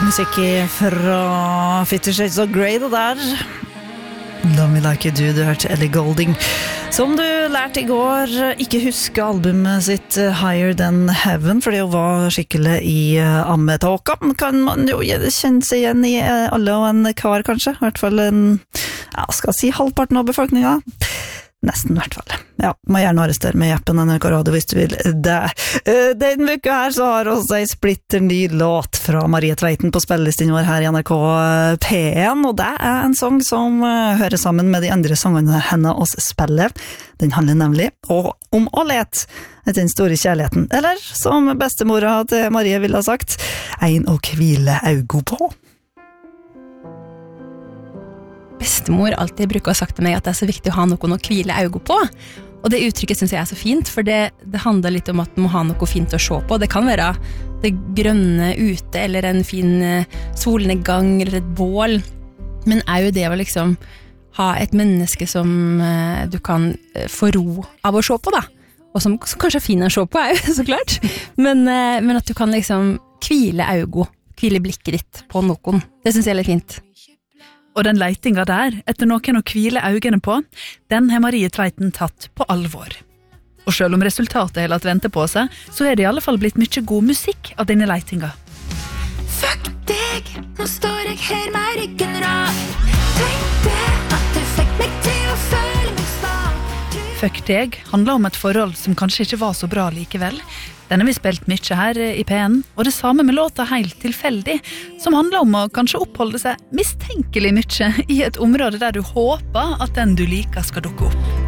Musikk fra 50 Shades of Grey det der. Love Me Like You Do, du hørte Ellie Goulding. Som du lærte I går, ikke huske albumet sitt Higher Than Heaven, fordi hun var skikkelig I ammetåka. Kan man jo kjenne seg igjen I alle og en kvar kanskje, I hvert fall en, ja, skal si halvparten av befolkningen. Nesten I hvert fall. Ja, må gjerne arrestere med hjelpen NRK Radio hvis du vil det. Den veka her så har også en splitter ny låt fra Marie Tveiten på spillelisten vår her I NRK P1, og det en sang som hører sammen med de andre sangene henne oss spiller. Den handler nemlig om å lete etter den store kjærligheten, eller som bestemora til Marie ville ha sagt, en å hvile augo på. Bestemor alltid bruker å sagt til meg at det så viktig å ha noen å hvile augo på. Og det uttrykket synes jeg så fint, for det handler litt om at man må ha noe fint å se på. Det kan være det grønne ute, eller en fin solnedgang, eller et bål. Men jo det å liksom ha et menneske som du kan få ro av å se på, da. Og som kanskje fin å se på, jo så klart. Men at du kan liksom hvile augo, hvile blikket ditt på noen. Det synes jeg litt fint. Og den leitinga der, etter noen å hvile augene på, den har Marie Tveiten tatt på alvor. Og selv om resultatet har latt vente på seg, så det I alle fall blitt mye god musikk av denne leitinga. Fuck deg, nå står jeg her med ryggen rak. Tenkte at du fikk meg til å føle meg svak. Fuck deg handler om et forhold som kanskje ikke var så bra likevel. Den har vi spilt mye her I P1, og det samme med låta Helt tilfeldig, som handler om å kanskje oppholde seg mistenkelig mye I et område der du håper at den du liker skal dukke opp.